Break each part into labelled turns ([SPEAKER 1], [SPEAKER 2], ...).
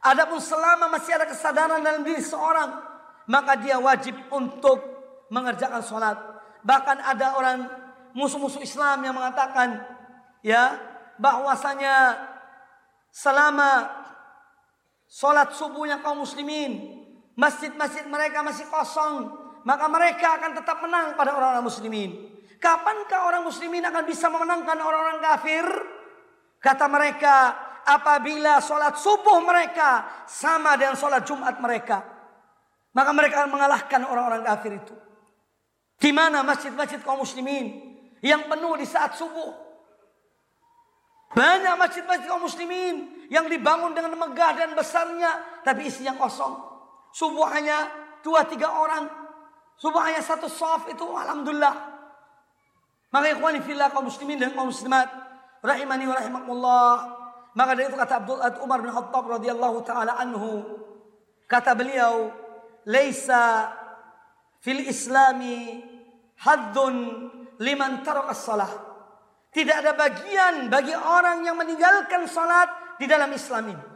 [SPEAKER 1] Adapun selama masih ada kesadaran dalam diri seorang, maka dia wajib untuk mengerjakan sholat. Bahkan ada orang musuh-musuh Islam yang mengatakan, ya, bahwasanya selama sholat subuhnya kaum muslimin, masjid-masjid mereka masih kosong, maka mereka akan tetap menang pada orang-orang muslimin. Kapankah orang muslimin akan bisa memenangkan orang-orang kafir? Kata mereka, apabila sholat subuh mereka sama dengan sholat Jumat mereka, maka mereka akan mengalahkan orang-orang kafir itu. Di mana masjid-masjid kaum muslimin yang penuh di saat subuh? Banyak masjid-masjid kaum muslimin yang dibangun dengan megah dan besarnya, tapi isinya kosong. Subuh hanya 2-3 orang. Subuh hanya satu shaf, itu alhamdulillah. Maka ikhwani fillah kaum muslimin dan kaum muslimat rahimani wa rahimakumullah. Maka dari itu kata Umar bin Khattab radhiyallahu taala anhu, kata beliau, "Laisa fil islami haddun liman taraka shalah." Tidak ada bagian bagi orang yang meninggalkan salat di dalam Islam ini.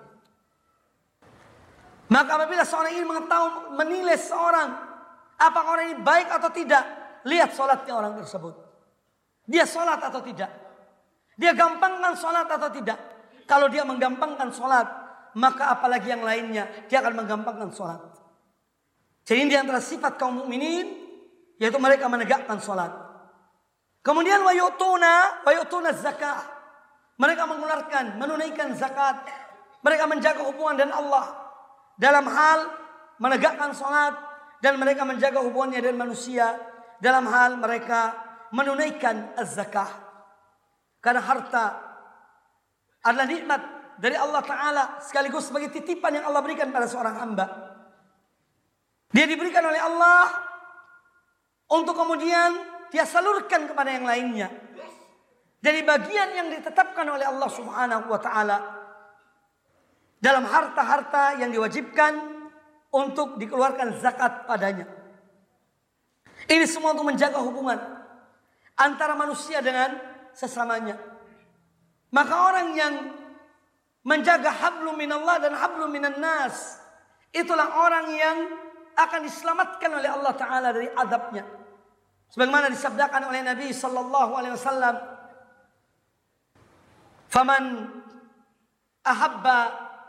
[SPEAKER 1] Maka apabila seorang ini mengetahui menilai seorang apakah orang ini baik atau tidak, lihat salatnya orang tersebut. Dia salat atau tidak? Dia gampangkan salat atau tidak? Kalau dia menggampangkan salat, maka apalagi yang lainnya, dia akan menggampangkan salat. Jadi ini antara sifat kaum mukminin, yaitu mereka menegakkan salat. Kemudian wa yu'tuna zakah. Mereka menunaikan zakat. Mereka menjaga hubungan dengan Allah dalam hal menegakkan salat, dan mereka menjaga hubungannya dengan manusia dalam hal mereka menunaikan az-zakah. Karena harta adalah nikmat dari Allah Ta'ala, sekaligus sebagai titipan yang Allah berikan pada seorang hamba. Dia diberikan oleh Allah untuk kemudian dia salurkan kepada yang lainnya. Dari bagian yang ditetapkan oleh Allah Subhanahu wa Ta'ala dalam harta-harta yang diwajibkan untuk dikeluarkan zakat padanya. Ini semua untuk menjaga hubungan antara manusia dengan sesamanya. Maka orang yang menjaga hablum minallah dan hablum minan nas, itulah orang yang akan diselamatkan oleh Allah Ta'ala dari azabnya. Sebagaimana disabdakan oleh Nabi sallallahu alaihi wasallam, "Faman ahabba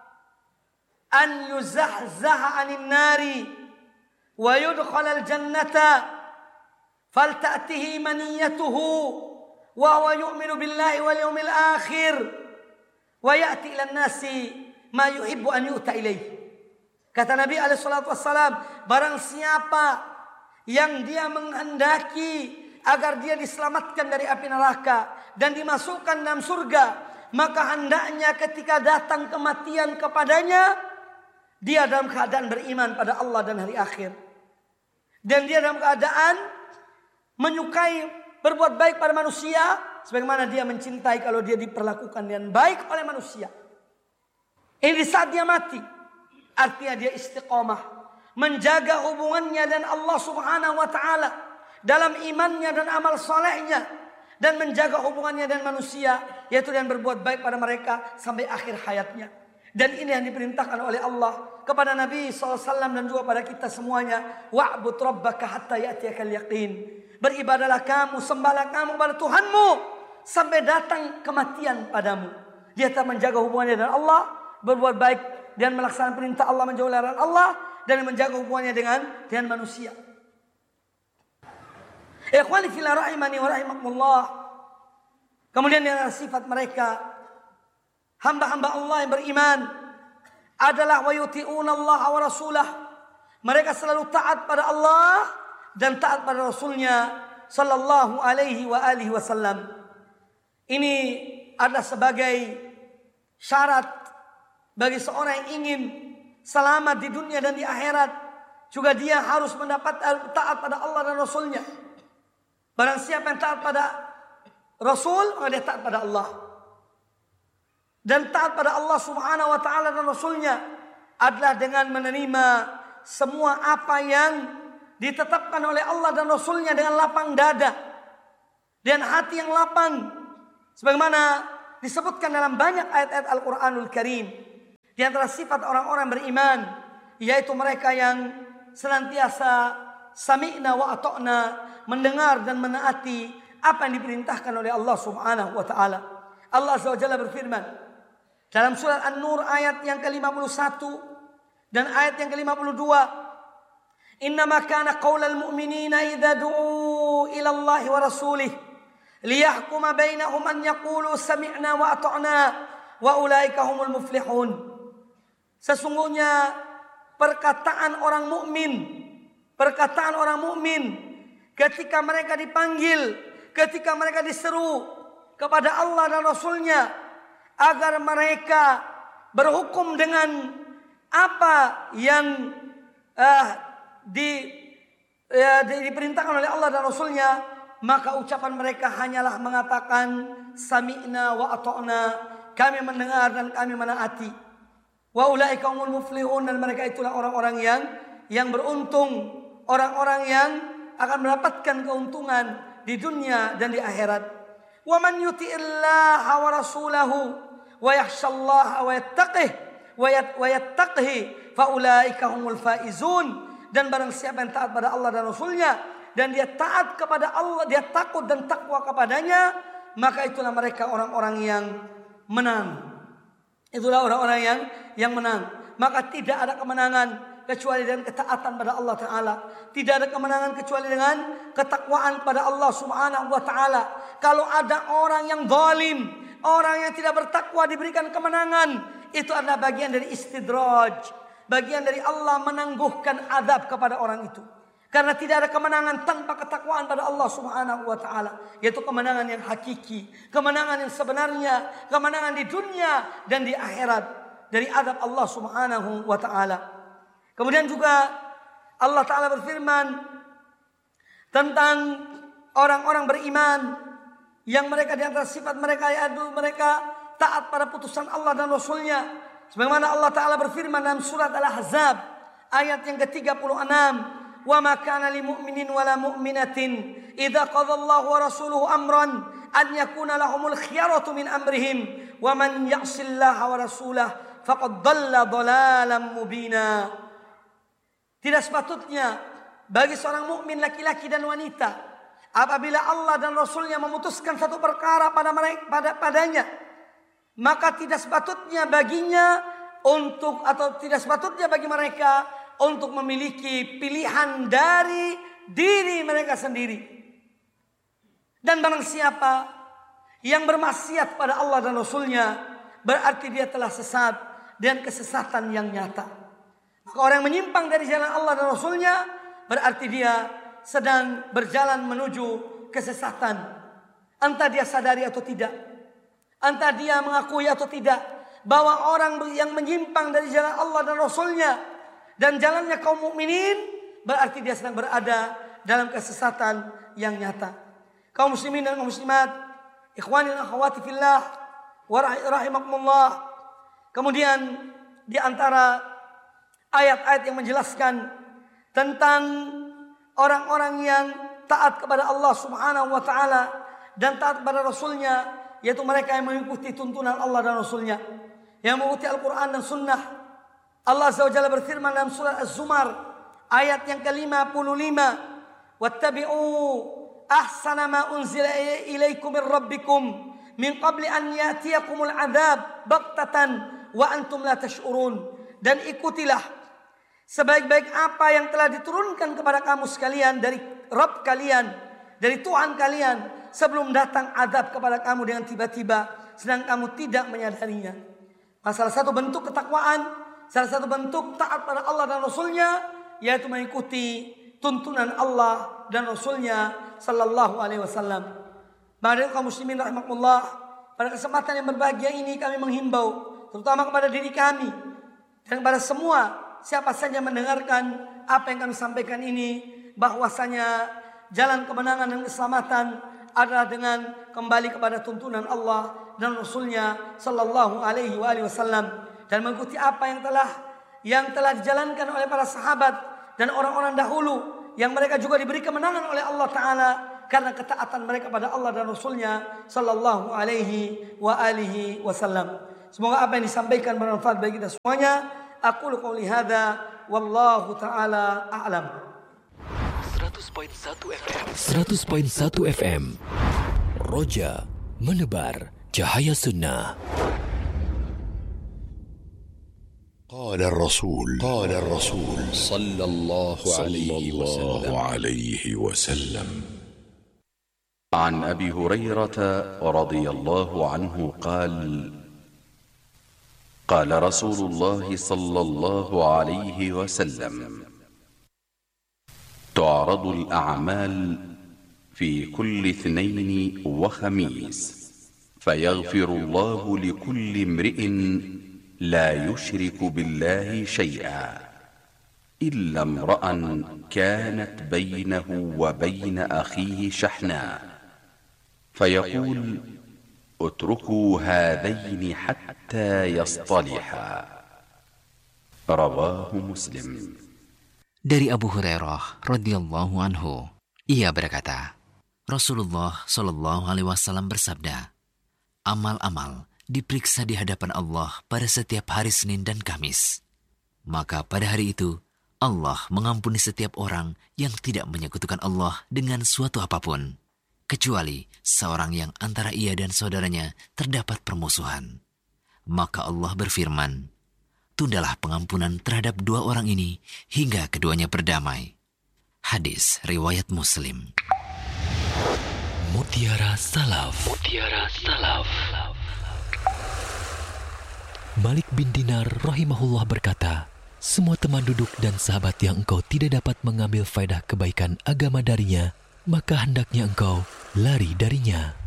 [SPEAKER 1] an yuzahzaha 'anil nari wa yudkhala al-jannata falta'tihi maniyatuhu wa huwa yu'minu billahi wal yawmil akhir wa ya'ti ila an-nasi ma yuhibbu an yu'ta ilaihi." Kata Nabi alaihi salatu wassalam, barang siapa yang dia menghendaki agar dia diselamatkan dari api neraka dan dimasukkan dalam surga, maka hendaknya ketika datang kematian kepadanya, dia dalam keadaan beriman pada Allah dan hari akhir, dan dia dalam keadaan menyukai berbuat baik pada manusia sebagaimana dia mencintai kalau dia diperlakukan dengan baik oleh manusia. Ini di saat dia mati, artinya dia istiqomah menjaga hubungannya dan Allah Subhanahu wa Ta'ala dalam imannya dan amal solehnya, dan menjaga hubungannya dengan manusia, yaitu dengan berbuat baik pada mereka sampai akhir hayatnya. Dan ini yang diperintahkan oleh Allah kepada Nabi SAW dan juga pada kita semuanya. Wa'bud rabbaka hatta ya'tiyakal yaqin. Beribadalah kamu, sembahlah kamu kepada Tuhanmu sampai datang kematian padamu. Dia tetap menjaga hubungannya dengan Allah, berbuat baik dan melaksanakan perintah Allah, menjauhi larangan Allah, dan menjaga hubungannya dengan manusia. Ikhwani fillah rahimani wa rahimakumullah. Kemudian yang sifat mereka, hamba-hamba Allah yang beriman adalah wa yuti'una Allah wa rasulah. Mereka selalu taat pada Allah dan taat pada Rasulnya sallallahu alaihi wa alihi wasallam. Ini adalah sebagai syarat bagi seorang yang ingin selamat di dunia dan di akhirat. Juga dia harus mendapat taat pada Allah dan Rasulnya. Barang siapa yang taat pada Rasul, maka dia taat pada Allah. Dan taat pada Allah Subhanahu wa Ta'ala dan Rasulnya adalah dengan menerima semua apa yang ditetapkan oleh Allah dan Rasulnya dengan lapang dada dan hati yang lapang, sebagaimana disebutkan dalam banyak ayat-ayat Al-Quranul Karim. Di antara sifat orang-orang beriman, yaitu mereka yang senantiasa sami'na wa ata'na, mendengar dan menaati apa yang diperintahkan oleh Allah Subhanahu wa taala. Allah Azza wa Jalla berfirman dalam surat An-Nur ayat yang ke-51 dan ayat yang ke-52, "Innama kana qaulal mu'minina idza du'u ila Allah wa rasulih liyahkuma bainahum an yaqulu sami'na wa ata'na wa ulaika humul muflihun." Sesungguhnya perkataan orang mukmin ketika mereka dipanggil, ketika mereka diseru kepada Allah dan Rasulnya agar mereka berhukum dengan apa yang diperintahkan oleh Allah dan Rasulnya, maka ucapan mereka hanyalah mengatakan sami'na wa ata'na, kami mendengar dan kami menaati. Wa ulaika humul muflihun, dan mereka itulah orang-orang yang beruntung, orang-orang yang akan mendapatkan keuntungan di dunia dan di akhirat. Wa man yuti'illaha wa rasulahu wa yakhshallaha wa yattaqihi fa ulaika humul faizun. Dan barang siapa yang taat pada Allah dan Rasulnya dan dia taat kepada Allah, dia takut dan takwa kepadanya, maka itulah mereka orang-orang yang menang. Itulah orang-orang yang menang. Maka tidak ada kemenangan kecuali dengan ketaatan pada Allah Ta'ala. Tidak ada kemenangan kecuali dengan ketakwaan pada Allah Subhanahu wa Ta'ala. Kalau ada orang yang zalim, orang yang tidak bertakwa diberikan kemenangan, itu adalah bagian dari istidraj, bagian dari Allah menangguhkan azab kepada orang itu. Karena tidak ada kemenangan tanpa ketakwaan pada Allah Subhanahu wa taala, yaitu kemenangan yang hakiki, kemenangan yang sebenarnya, kemenangan di dunia dan di akhirat dari azab Allah Subhanahu wa taala. Kemudian juga Allah taala berfirman tentang orang-orang beriman yang mereka di antara sifat mereka yaitu mereka taat pada putusan Allah dan Rasulnya. Sebagaimana Allah taala berfirman dalam surat Al-Ahzab ayat yang ke-36, "Wa ma kana lil mu'minin wa la mu'minatin idza qada Allahu wa rasuluhu amran an yakuna lahumul khiyaratu min amrihim wa man ya'sillaha wa rasulahu faqad dhalla dhalalan mubina." Tidak sepatutnya bagi seorang mukmin laki-laki dan wanita apabila Allah dan Rasulnya memutuskan satu perkara padanya, maka tidak sepatutnya baginya tidak sepatutnya bagi mereka untuk memiliki pilihan dari diri mereka sendiri. Dan barang siapa yang bermaksiat pada Allah dan Rasulnya, berarti dia telah sesat dan kesesatan yang nyata. Maka orang yang menyimpang dari jalan Allah dan Rasulnya, berarti dia sedang berjalan menuju kesesatan. Entah dia sadari atau tidak, entah dia mengakui atau tidak, bahwa orang yang menyimpang dari jalan Allah dan Rasulnya dan jalannya kaum mukminin, berarti dia sedang berada dalam kesesatan yang nyata. Kaum muslimin dan kaum muslimat, ikhwani dan akhwati fillah wa rahimakumullah. Kemudian di antara ayat-ayat yang menjelaskan tentang orang-orang yang taat kepada Allah Subhanahu wa taala dan taat kepada Rasulnya, yaitu mereka yang mengikuti tuntunan Allah dan Rasulnya, yang mengikuti Al-Quran dan Sunnah. Allah Azza wa Jalla berfirman dalam surat Az-Zumar ayat yang ke-55, "Wattabi'u ahsana ma unzila ilaikum min rabbikum min qabli an ya'tiyakumul 'adzab baghtatan wa antum la tash'urun." Dan ikutilah sebaik-baik apa yang telah diturunkan kepada kamu sekalian dari Rabb kalian, dari Tuhan kalian, sebelum datang azab kepada kamu dengan tiba-tiba sedang kamu tidak menyadarinya. Salah satu bentuk ketakwaan, salah satu bentuk taat pada Allah dan Rasulnya, yaitu mengikuti tuntunan Allah dan Rasulnya sallallahu alaihi wasallam. Maka kaum muslimin rahimakumullah, pada kesempatan yang berbahagia ini kami menghimbau terutama kepada diri kami dan kepada semua siapa saja mendengarkan apa yang kami sampaikan ini, bahwasanya jalan kemenangan dan keselamatan adalah dengan kembali kepada tuntunan Allah dan Rasulnya sallallahu alaihi wasallam, dan mengikuti apa yang telah dijalankan oleh para sahabat dan orang-orang dahulu, yang mereka juga diberi kemenangan oleh Allah Ta'ala karena ketaatan mereka pada Allah dan Rasulnya sallallahu alaihi wasallam. Semoga apa yang disampaikan bermanfaat bagi kita semuanya. Aqulu qouli hadza wallahu taala a'lam.
[SPEAKER 2] 100.1 FM. Roja menebar cahaya sunnah.
[SPEAKER 3] قال الرسول صلى الله عليه وسلم عن أبي هريرة رضي الله عنه قال قال رسول الله صلى الله عليه وسلم تعرض الأعمال في كل اثنين وخميس فيغفر الله لكل امرئ لا يشرك بالله شيئا إلا امرأ كانت بينه وبين أخيه شحناء فيقول اتركوا هذين حتى يصطلحا رواه مسلم.
[SPEAKER 4] Dari Abu Hurairah radhiyallahu anhu, ia berkata, Rasulullah shallallahu alaihi wasallam bersabda, amal-amal diperiksa di hadapan Allah pada setiap hari Senin dan Kamis. Maka pada hari itu, Allah mengampuni setiap orang yang tidak menyekutukan Allah dengan suatu apapun, kecuali seorang yang antara ia dan saudaranya terdapat permusuhan. Maka Allah berfirman, tundalah pengampunan terhadap dua orang ini hingga keduanya berdamai. Hadis riwayat Muslim.
[SPEAKER 2] Mutiara Salaf. Malik bin Dinar rahimahullah berkata, semua teman duduk dan sahabat yang engkau tidak dapat mengambil faedah kebaikan agama darinya, maka hendaknya engkau lari darinya.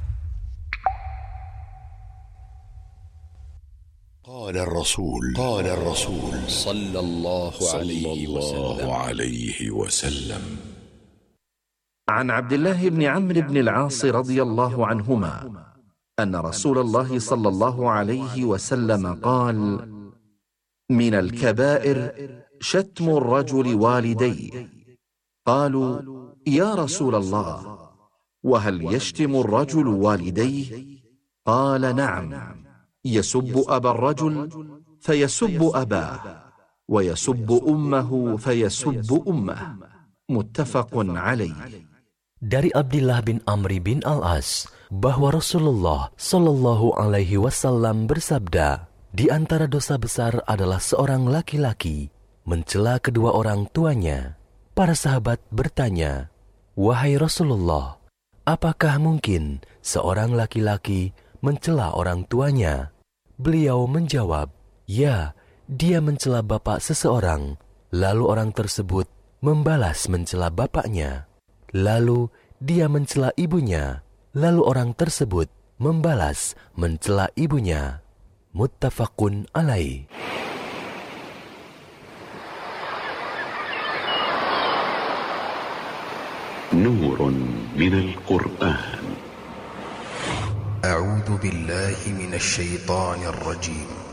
[SPEAKER 3] قال الرسول صلى الله عليه وسلم
[SPEAKER 5] عن عبد الله بن عمرو بن العاص رضي الله عنهما أن رسول الله صلى الله عليه وسلم قال من الكبائر شتم الرجل والديه قالوا يا رسول الله وهل يشتم الرجل والديه قال نعم يسب أبا الرجل فيسب أباه ويسب أمه فيسب أمه متفق عليه.
[SPEAKER 2] Dari Abdullah bin Amr bin Al-As bahwa Rasulullah Shallallahu Alaihi Wasallam bersabda, di antara dosa besar adalah seorang laki-laki mencela kedua orang tuanya. Para sahabat bertanya, wahai Rasulullah, apakah mungkin seorang laki-laki mencela orang tuanya? Beliau menjawab, ya, dia mencela bapak seseorang, lalu orang tersebut membalas mencela bapaknya. Lalu dia mencela ibunya, lalu orang tersebut membalas mencela ibunya. Muttafaqun alaih.
[SPEAKER 3] نور من القرآن.
[SPEAKER 6] أعوذ بالله من الشيطان الرجيم.